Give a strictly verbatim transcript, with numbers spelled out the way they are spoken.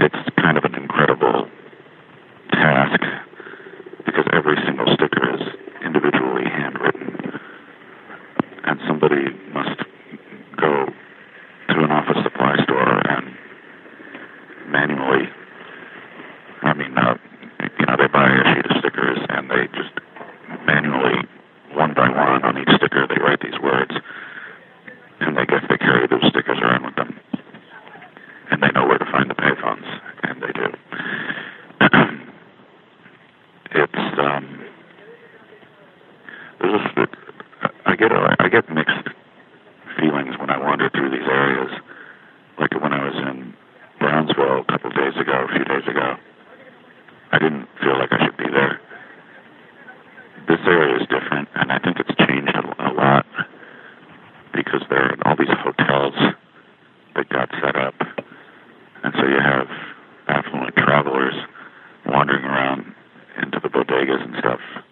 it's kind of an incredible task because every single sticker is individually handwritten, and somebody must go to an office supply store and manually, I mean, uh, you know, they buy a sheet of stickers and they just manually, one by one on each sticker, they write these words, and they guess they carry those stickers around with them, and they know where to find the payphones, and they do. It's, um, there's a, I get, a, I get mixed feelings when I wander through these areas. Like when I was in Brownsville a couple of days ago, a few days ago, I didn't feel like I should be there. This area is different, and I think it's changed a, a lot because there are all these hotels that got set up, and so you have affluent travelers wandering around into the bodegas and stuff